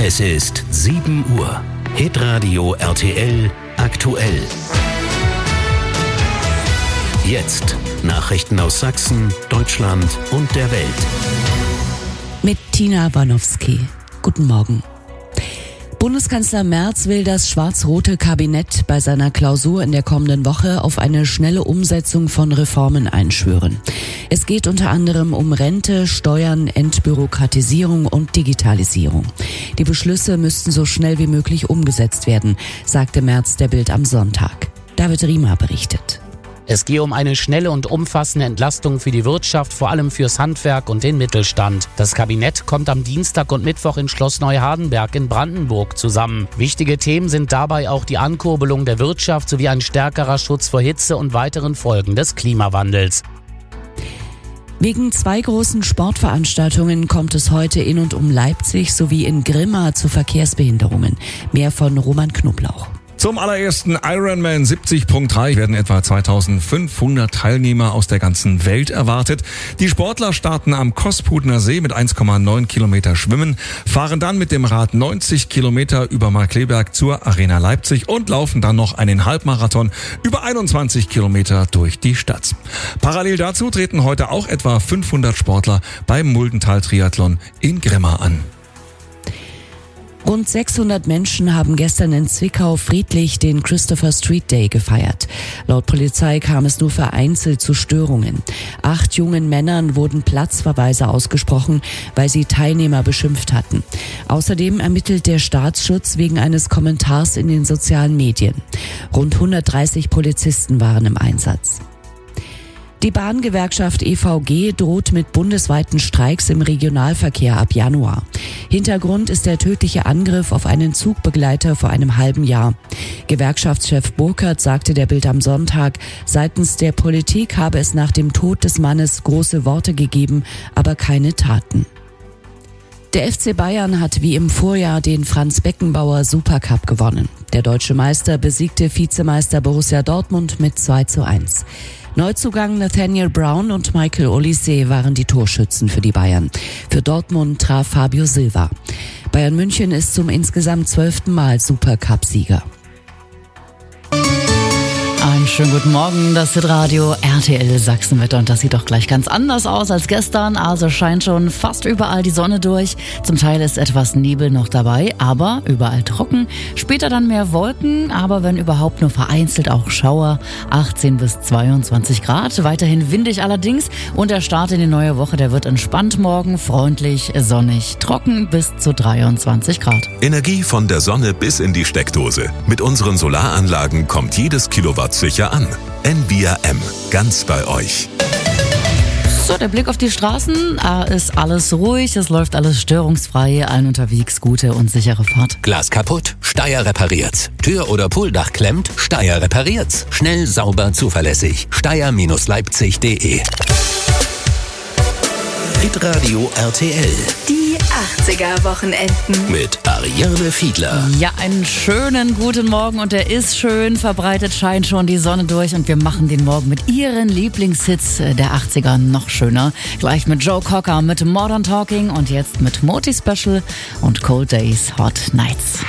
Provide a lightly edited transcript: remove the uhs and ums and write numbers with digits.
Es ist 7 Uhr. Hitradio RTL aktuell. Jetzt Nachrichten aus Sachsen, Deutschland und der Welt. Mit Tina Banowski. Guten Morgen. Bundeskanzler Merz will das schwarz-rote Kabinett bei seiner Klausur in der kommenden Woche auf eine schnelle Umsetzung von Reformen einschwören. Es geht unter anderem um Rente, Steuern, Entbürokratisierung und Digitalisierung. Die Beschlüsse müssten so schnell wie möglich umgesetzt werden, sagte Merz der Bild am Sonntag. David Riemer berichtet. Es gehe um eine schnelle und umfassende Entlastung für die Wirtschaft, vor allem fürs Handwerk und den Mittelstand. Das Kabinett kommt am Dienstag und Mittwoch in Schloss Neuhardenberg in Brandenburg zusammen. Wichtige Themen sind dabei auch die Ankurbelung der Wirtschaft sowie ein stärkerer Schutz vor Hitze und weiteren Folgen des Klimawandels. Wegen 2 großen Sportveranstaltungen kommt es heute in und um Leipzig sowie in Grimma zu Verkehrsbehinderungen. Mehr von Roman Knoblauch. Zum allerersten Ironman 70.3 werden etwa 2500 Teilnehmer aus der ganzen Welt erwartet. Die Sportler starten am Kospudener See mit 1,9 Kilometer Schwimmen, fahren dann mit dem Rad 90 Kilometer über Markkleeberg zur Arena Leipzig und laufen dann noch einen Halbmarathon über 21 Kilometer durch die Stadt. Parallel dazu treten heute auch etwa 500 Sportler beim Muldental-Triathlon in Grimma an. Rund 600 Menschen haben gestern in Zwickau friedlich den Christopher Street Day gefeiert. Laut Polizei kam es nur vereinzelt zu Störungen. 8 jungen Männern wurden Platzverweise ausgesprochen, weil sie Teilnehmer beschimpft hatten. Außerdem ermittelt der Staatsschutz wegen eines Kommentars in den sozialen Medien. Rund 130 Polizisten waren im Einsatz. Die Bahngewerkschaft EVG droht mit bundesweiten Streiks im Regionalverkehr ab Januar. Hintergrund ist der tödliche Angriff auf einen Zugbegleiter vor einem halben Jahr. Gewerkschaftschef Burkhardt sagte der Bild am Sonntag, seitens der Politik habe es nach dem Tod des Mannes große Worte gegeben, aber keine Taten. Der FC Bayern hat wie im Vorjahr den Franz-Beckenbauer Supercup gewonnen. Der deutsche Meister besiegte Vizemeister Borussia Dortmund mit 2:1. Neuzugang Nathaniel Brown und Michael Olise waren die Torschützen für die Bayern. Für Dortmund traf Fabio Silva. Bayern München ist zum insgesamt 12. Mal Supercup-Sieger. Einen schönen guten Morgen, das ist Radio RTL Sachsenwetter und das sieht doch gleich ganz anders aus als gestern. Also scheint schon fast überall die Sonne durch. Zum Teil ist etwas Nebel noch dabei, aber überall trocken. Später dann mehr Wolken, aber wenn überhaupt nur vereinzelt auch Schauer. 18 bis 22 Grad, weiterhin windig allerdings. Und der Start in die neue Woche, der wird entspannt morgen, freundlich, sonnig, trocken bis zu 23 Grad. Energie von der Sonne bis in die Steckdose. Mit unseren Solaranlagen kommt jedes Kilowatt sicher an. Envia M, ganz bei euch. So, der Blick auf die Straßen, ist alles ruhig, es läuft alles störungsfrei, allen unterwegs gute und sichere Fahrt. Glas kaputt? Steyr repariert's. Tür oder Pooldach klemmt? Steyr repariert's. Schnell, sauber, zuverlässig. Steyr-Leipzig.de. Hitradio RTL. Die 80er-Wochenenden. Mit Ariane Fiedler. Ja, einen schönen guten Morgen und der ist schön verbreitet, scheint schon die Sonne durch und wir machen den Morgen mit ihren Lieblingshits der 80er noch schöner. Gleich mit Joe Cocker, mit Modern Talking und jetzt mit Moti Special und Cold Days, Hot Nights.